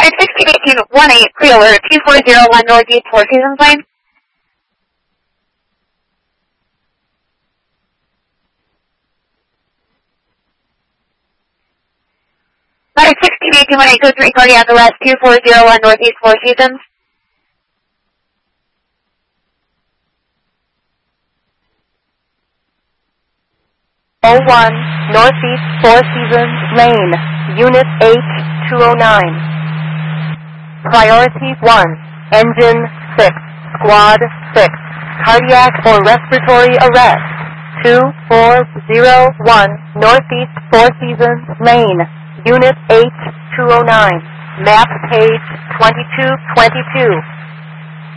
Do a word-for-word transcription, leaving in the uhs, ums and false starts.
Flight sixteen eighteen one eight, pre-alert, two four zero one Northeast Four Seasons Lane. Flight sixteen eighteen one eight, two three, cardiac arrest, two four zero one Northeast Four Seasons. oh one, Northeast Four Seasons Lane, Unit H two oh nine. Priority one, Engine six, Squad six, cardiac or respiratory arrest, two four zero one, Northeast Four Seasons Lane, Unit H two oh nine. Map page twenty-two twenty-two.